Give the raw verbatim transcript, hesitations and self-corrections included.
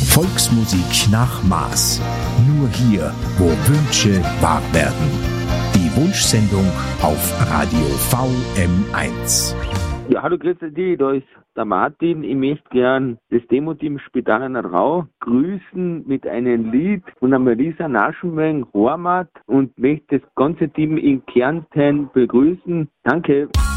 Volksmusik nach Maß. Nur hier, wo Wünsche wahr werden. Die Wunschsendung auf Radio V M eins. Ja, hallo, grüße dich, da ist der Martin. Ich möchte gern das Demo-Team Spitaler Rau grüßen mit einem Lied von der Marisa Naschenweng, Hormat, und möchte das ganze Team in Kärnten begrüßen. Danke.